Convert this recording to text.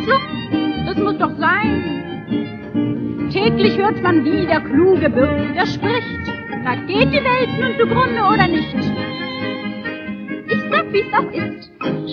Das muss doch sein. Täglich hört man, wie der kluge Birk, der spricht. Na, geht die Welt nun zugrunde oder nicht?